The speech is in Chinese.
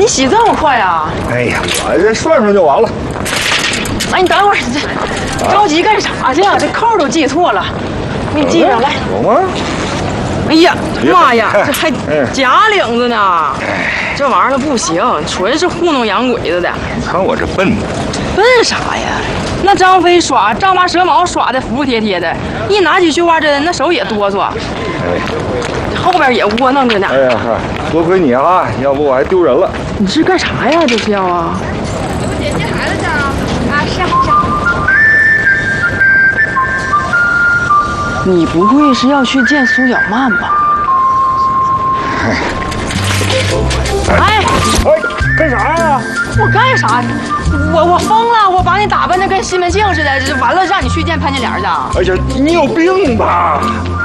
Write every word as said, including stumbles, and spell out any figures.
你洗这么快啊？ 哎呀，我这涮涮就完了。 哎，你等会儿，这着急干啥去啊？这扣都系错了，我给你系上来。 有吗？ 哎呀，妈呀，这还假领子呢！这玩意儿不行，纯是糊弄洋鬼子的。 你看我这笨的， 笨啥呀？那张飞耍丈八蛇矛耍的服服帖帖的，一拿起绣花针，那手也哆嗦， 哎， 后边也窝囊着呢。 哎呀，多亏你啊，要不我还丢人了。 你是干啥呀？这是要啊？ 姐接孩子去啊？啊，是啊是啊。 你不会是要去见苏小曼吧？哎， 哎，干啥呀？ 我干啥？我我疯了！我把你打扮的跟西门庆似的，完了让你去见潘金莲去。 哎呀，你有病吧？